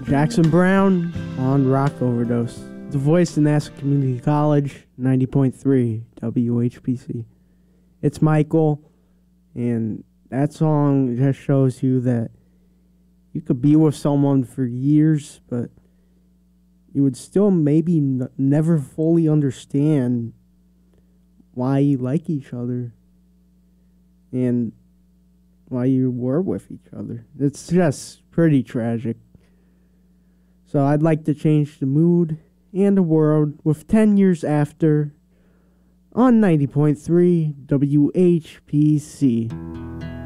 Jackson Brown on Rock Overdose. The voice in Nassau Community College, 90.3 WHPC. It's Michael, and that song just shows you that you could be with someone for years, but you would still maybe never fully understand why you like each other and why you were with each other. It's just pretty tragic. So I'd like to change the mood and the world with 10 Years After on 90.3 WHPC.